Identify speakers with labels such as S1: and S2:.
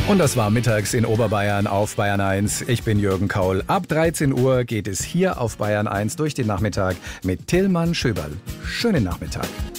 S1: Und das war mittags in Oberbayern auf Bayern 1. Ich bin Jürgen Kaul. Ab 13 Uhr geht es hier auf Bayern 1 durch den Nachmittag mit Tillmann Schöberl. Schönen Nachmittag.